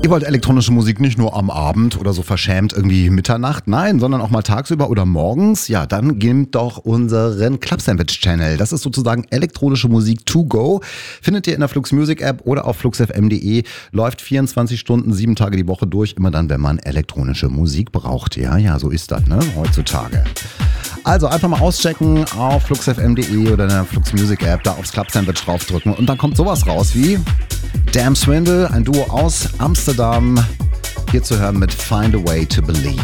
Ihr wollt elektronische Musik nicht nur am Abend oder so verschämt irgendwie Mitternacht, nein, sondern auch mal tagsüber oder morgens? Ja, dann nehmt doch unseren Club Sandwich Channel. Das ist sozusagen elektronische Musik to go. Findet ihr in der Flux Music App oder auf fluxfm.de. Läuft 24 Stunden, 7 Tage die Woche durch. Immer dann, wenn man elektronische Musik braucht. Ja, so ist das, ne? Heutzutage. Also einfach mal auschecken auf fluxfm.de oder in der Flux Music App, da aufs Club Sandwich draufdrücken und dann kommt sowas raus wie Damn Swindle, ein Duo aus Amsterdam, hier zu hören mit Find a Way to Believe.